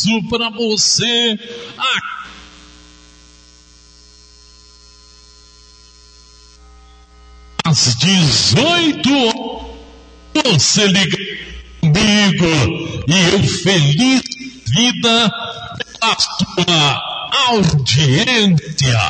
abraço para você. Às 18 horas, você liga comigo e eu feliz vida pela sua audiência.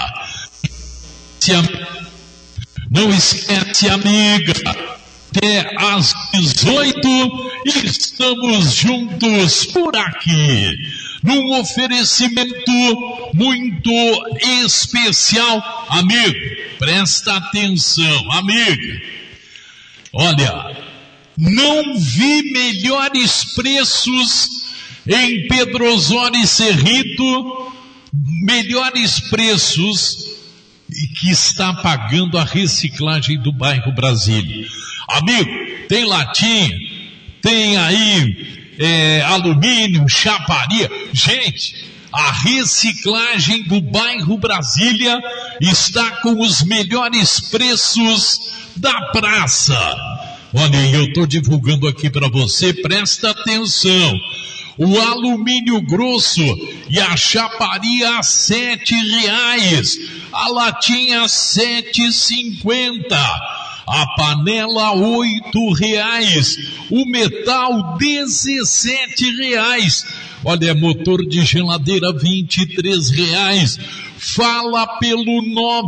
Não esquece, amiga, até às 18 estamos juntos por aqui, num oferecimento muito especial. Amigo, presta atenção, amiga. Olha, não vi melhores preços em Pedro Osório e Cerrito, melhores preços que está pagando a reciclagem do bairro Brasília. Amigo, tem latinha, tem aí alumínio, chaparia. Gente, a reciclagem do bairro Brasília está com os melhores preços da praça. Olha, eu estou divulgando aqui para você, presta atenção. O alumínio grosso e a chaparia a R$7, a latinha R$7,50, a panela R$8, o metal R$17. Olha, motor de geladeira R$23. Fala pelo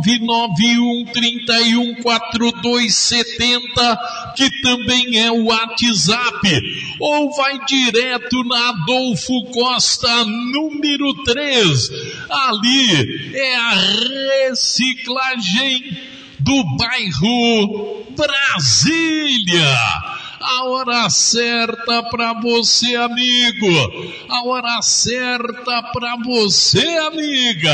991-314270, que também é o WhatsApp, ou vai direto na Adolfo Costa, número 3. Ali é a reciclagem do bairro Brasília. A hora certa para você, amigo. A hora certa para você, amiga.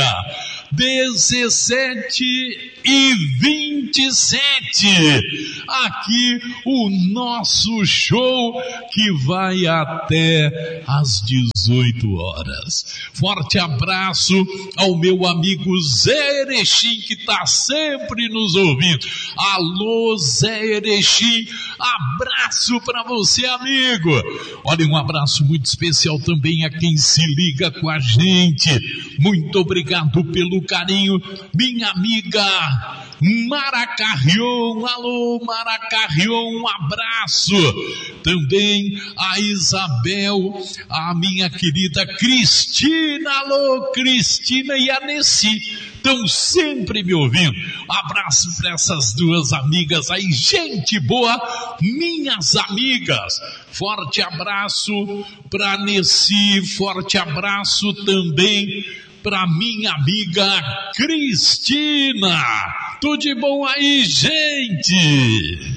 17h27. Aqui o nosso show que vai até às 18 horas. Forte abraço ao meu amigo Zé Erechim, que está sempre nos ouvindo. Alô, Zé Erechim, abraço para você, amigo. Olha, um abraço muito especial também a quem se liga com a gente. Muito obrigado pelo carinho, minha amiga Mara Carrion. Alô, Mara Carrion, um abraço. Também a Isabel, a minha querida Cristina. Alô, Cristina e a Nessi, estão sempre me ouvindo. Abraço para essas duas amigas aí, gente boa, minhas amigas. Forte abraço para Nessi, forte abraço também para minha amiga Cristina. Tudo de bom aí, gente?